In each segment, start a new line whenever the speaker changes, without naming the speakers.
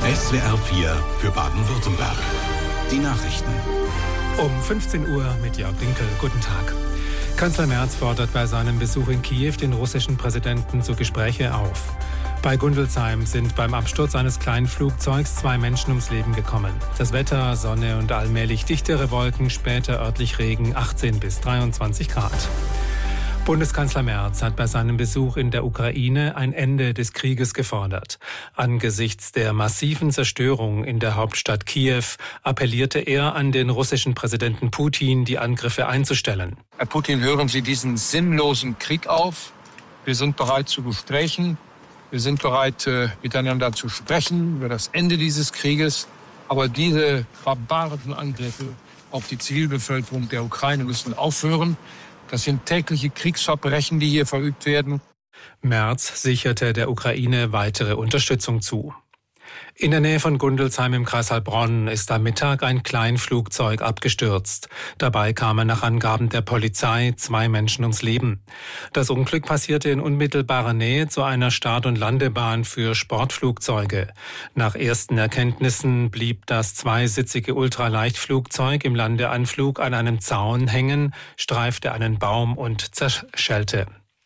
SWR 4 für Baden-Württemberg. Die Nachrichten.
Um 15 Uhr mit Jörg Dinkel. Guten Tag. Kanzler Merz fordert bei seinem Besuch in Kiew den russischen Präsidenten zu Gesprächen auf. Bei Gundelsheim sind beim Absturz eines kleinen Flugzeugs 2 Menschen ums Leben gekommen. Das Wetter, Sonne und allmählich dichtere Wolken, später örtlich Regen, 18 bis 23 Grad. Bundeskanzler Merz hat bei seinem Besuch in der Ukraine ein Ende des Krieges gefordert. Angesichts der massiven Zerstörung in der Hauptstadt Kiew appellierte er an den russischen Präsidenten Putin, die Angriffe einzustellen.
Herr Putin, hören Sie diesen sinnlosen Krieg auf. Wir sind bereit zu Gesprächen. Wir sind bereit, miteinander zu sprechen über das Ende dieses Krieges. Aber diese barbarischen Angriffe auf die Zivilbevölkerung der Ukraine müssen aufhören. Das sind tägliche Kriegsverbrechen, die hier verübt werden.
Merz sicherte der Ukraine weitere Unterstützung zu. In der Nähe von Gundelsheim im Kreis Heilbronn ist am Mittag ein Kleinflugzeug abgestürzt. Dabei kamen nach Angaben der Polizei 2 Menschen ums Leben. Das Unglück passierte in unmittelbarer Nähe zu einer Start- und Landebahn für Sportflugzeuge. Nach ersten Erkenntnissen blieb das 2-sitzige Ultraleichtflugzeug im Landeanflug an einem Zaun hängen, streifte einen Baum und zerschellte.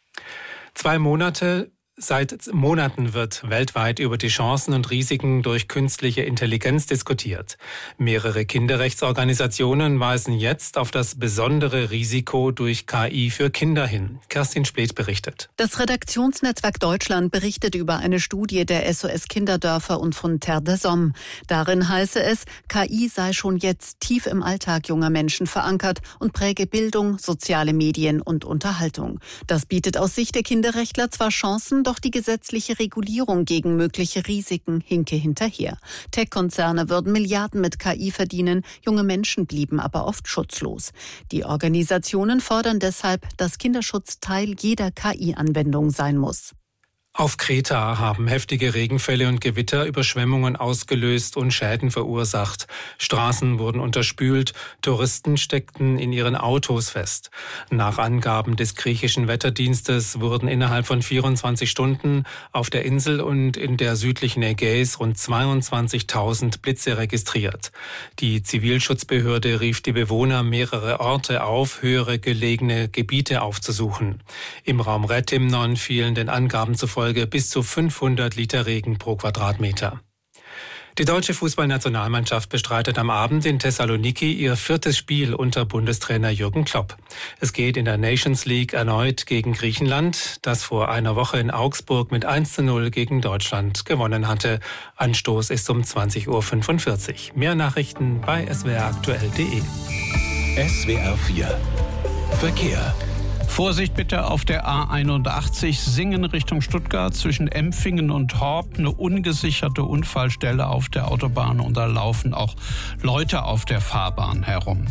Seit Monaten wird weltweit über die Chancen und Risiken durch künstliche Intelligenz diskutiert. Mehrere Kinderrechtsorganisationen weisen jetzt auf das besondere Risiko durch KI für Kinder hin. Kerstin Spleth berichtet.
Das Redaktionsnetzwerk Deutschland berichtet über eine Studie der SOS Kinderdörfer und von Terre des Hommes. Darin heiße es, KI sei schon jetzt tief im Alltag junger Menschen verankert und präge Bildung, soziale Medien und Unterhaltung. Das bietet aus Sicht der Kinderrechtler zwar Chancen, doch die gesetzliche Regulierung gegen mögliche Risiken hinke hinterher. Tech-Konzerne würden Milliarden mit KI verdienen, junge Menschen blieben aber oft schutzlos. Die Organisationen fordern deshalb, dass Kinderschutz Teil jeder KI-Anwendung sein muss.
Auf Kreta haben heftige Regenfälle und Gewitter Überschwemmungen ausgelöst und Schäden verursacht. Straßen wurden unterspült, Touristen steckten in ihren Autos fest. Nach Angaben des griechischen Wetterdienstes wurden innerhalb von 24 Stunden auf der Insel und in der südlichen Ägäis rund 22.000 Blitze registriert. Die Zivilschutzbehörde rief die Bewohner mehrerer Orte auf, höhere gelegene Gebiete aufzusuchen. Im Raum Retimnon fielen den Angaben zufolge bis zu 500 Liter Regen pro Quadratmeter. Die deutsche Fußballnationalmannschaft bestreitet am Abend in Thessaloniki ihr 4. Spiel unter Bundestrainer Jürgen Klopp. Es geht in der Nations League erneut gegen Griechenland, das vor einer Woche in Augsburg mit 1:0 gegen Deutschland gewonnen hatte. Anstoß ist um 20.45 Uhr. Mehr Nachrichten bei swraktuell.de.
SWR 4 Verkehr.
Vorsicht bitte auf der A81 Singen Richtung Stuttgart zwischen Empfingen und Horb. Eine ungesicherte Unfallstelle auf der Autobahn und da laufen auch Leute auf der Fahrbahn herum.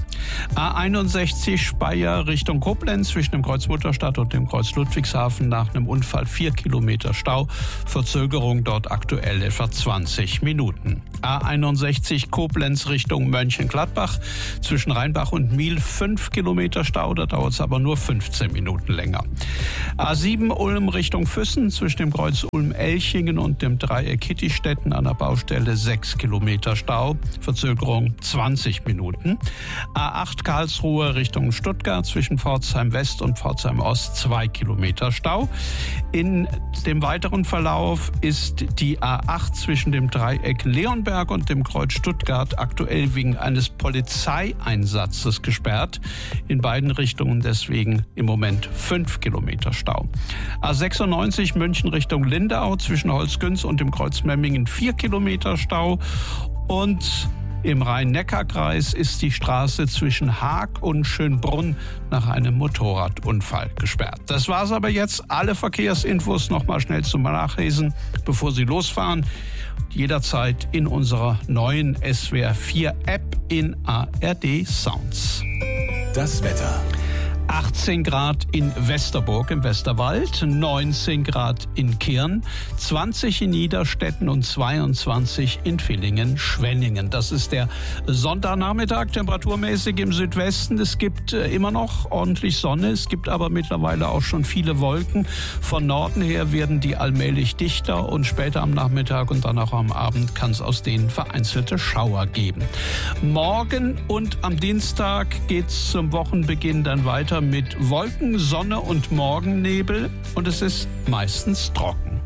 A61 Speyer Richtung Koblenz zwischen dem Kreuz Mutterstadt und dem Kreuz Ludwigshafen nach einem Unfall 4 Kilometer Stau. Verzögerung dort aktuell etwa 20 Minuten. A61 Koblenz Richtung Mönchengladbach zwischen Rheinbach und Miel 5 Kilometer Stau. Da dauert es aber nur 15 Minuten länger. A7 Ulm Richtung Füssen zwischen dem Kreuz Ulm-Elchingen und dem Dreieck Kittistetten an der Baustelle 6 Kilometer Stau. Verzögerung 20 Minuten. A8 Karlsruhe Richtung Stuttgart zwischen Pforzheim West und Pforzheim Ost 2 Kilometer Stau. In dem weiteren Verlauf ist die A8 zwischen dem Dreieck Leonberg und dem Kreuz Stuttgart aktuell wegen eines Polizeieinsatzes gesperrt. In beiden Richtungen deswegen im Moment 5 Kilometer Stau. A96 München Richtung Lindau zwischen Holzgünz und dem Kreuz Memmingen 4 Kilometer Stau. Und im Rhein-Neckar-Kreis ist die Straße zwischen Haag und Schönbrunn nach einem Motorradunfall gesperrt. Das war's aber jetzt. Alle Verkehrsinfos noch mal schnell zum Nachlesen, bevor Sie losfahren. Jederzeit in unserer neuen SWR 4 App in ARD Sounds.
Das Wetter.
18 Grad in Westerburg im Westerwald, 19 Grad in Kirn, 20 in Niederstetten und 22 in Villingen-Schwenningen. Das ist der Sonntagnachmittag, temperaturmäßig im Südwesten. Es gibt immer noch ordentlich Sonne, es gibt aber mittlerweile auch schon viele Wolken. Von Norden her werden die allmählich dichter und später am Nachmittag und dann auch am Abend kann es aus denen vereinzelte Schauer geben. Morgen und am Dienstag geht es zum Wochenbeginn dann weiter mit Wolken, Sonne und Morgennebel und es ist meistens trocken.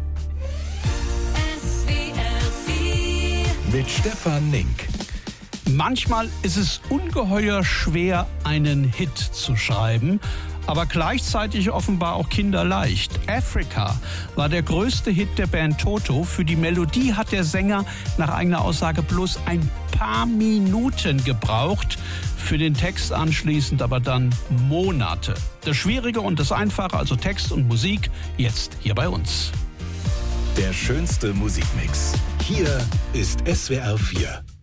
Mit Stefan Nink.
Manchmal ist es ungeheuer schwer, einen Hit zu schreiben, aber gleichzeitig offenbar auch kinderleicht. Africa war der größte Hit der Band Toto. Für die Melodie hat der Sänger nach eigener Aussage bloß ein paar Minuten gebraucht. Für den Text anschließend aber dann Monate. Das Schwierige und das Einfache, also Text und Musik, jetzt hier bei uns.
Der schönste Musikmix. Hier ist SWR 4.